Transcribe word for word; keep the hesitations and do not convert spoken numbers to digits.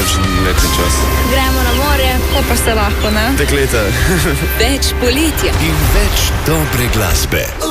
najlepši letni čas. Gremo na morje, pa pa se lahko, ne? Dekleta. Več poletja in več dobre glasbe.